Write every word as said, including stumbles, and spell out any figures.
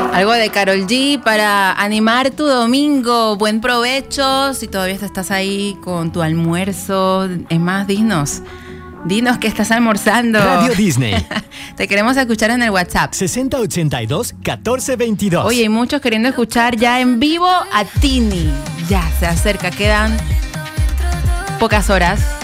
Algo de Karol G para animar tu domingo. Buen provecho. Si todavía estás ahí con tu almuerzo. Es más, dinos. Dinos que estás almorzando. Radio Disney. Te queremos escuchar en el WhatsApp. sesenta ochenta y dos catorce veintidós. Oye, hay muchos queriendo escuchar ya en vivo a Tini. Ya se acerca, quedan pocas horas.